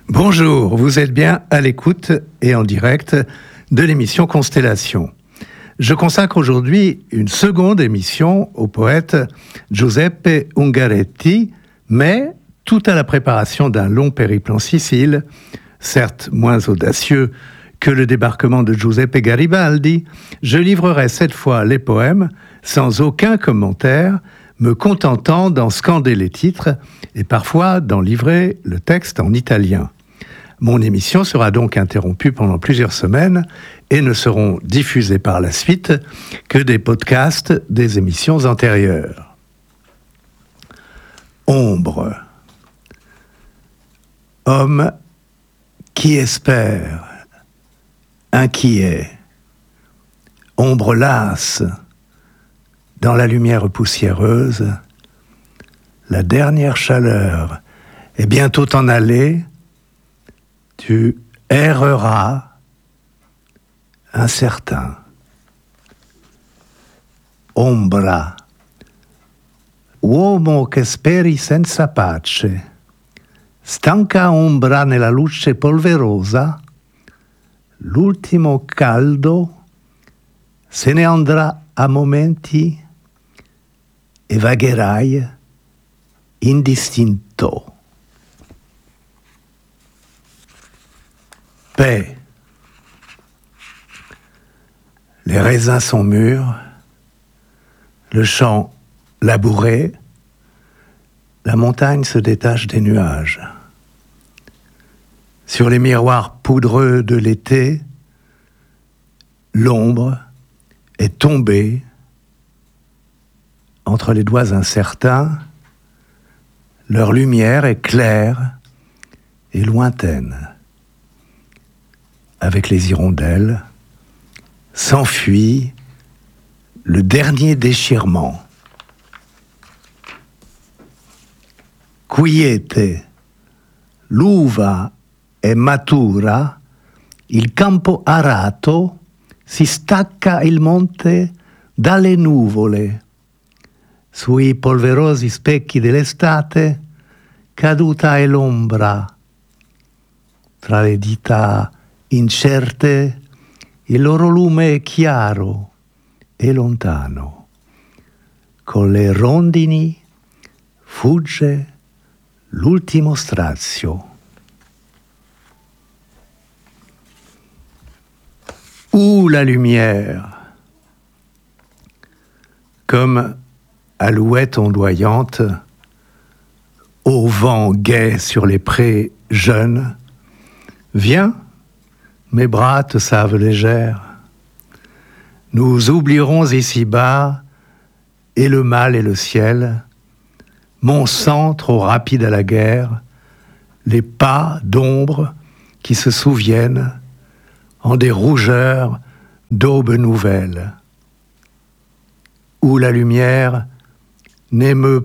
Bonjour, vous êtes bien à l'écoute et en direct de l'émission Constellation. Je consacre aujourd'hui une seconde émission au poète Giuseppe Ungaretti, mais tout à la préparation d'un long périple en Sicile, certes moins audacieux que le débarquement de Giuseppe Garibaldi, je livrerai cette fois les poèmes sans aucun commentaire, me contentant d'en scander les titres et parfois d'en livrer le texte en italien. Mon émission sera donc interrompue pendant plusieurs semaines et ne seront diffusées par la suite que des podcasts des émissions antérieures. Ombre. Homme qui espère, inquiet, ombre lasse, dans la lumière poussiéreuse, la dernière chaleur est bientôt en allée, tu erreras, incertain. Ombra, uomo che speri senza pace, stanca ombra nella luce polverosa, l'ultimo caldo se ne andrà a momenti e vagherai indistinto. Paix. Les raisins sont mûrs, le champ labouré, la montagne se détache des nuages. Sur les miroirs poudreux de l'été, l'ombre est tombée entre les doigts incertains, leur lumière est claire et lointaine. Avec les hirondelles, s'enfuit le dernier déchirement. Quiete, l'uva è matura, il campo arato, si stacca il monte dalle nuvole. Sui polverosi specchi dell'estate, caduta è l'ombra. Tra le dita incerte, il loro lume è chiaro e lontano. Con le rondini fugge l'ultimo strazio. Où la lumière, comme alouette ondoyante, au vent gai sur les prés jeunes, viens, mes bras te savent légère. Nous oublierons ici-bas et le mal et le ciel, mon sang trop rapide à la guerre, les pas d'ombre qui se souviennent en des rougeurs d'aube nouvelle, où la lumière n'émeut